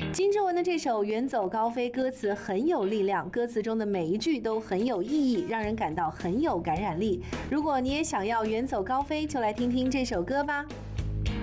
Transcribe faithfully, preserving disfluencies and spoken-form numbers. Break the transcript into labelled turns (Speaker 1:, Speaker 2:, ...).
Speaker 1: 金志文的这首《远走高飞》歌词很有力量，歌词中的每一句都很有意义，让人感到很有感染力。如果你也想要远走高飞，就来听听这首歌吧。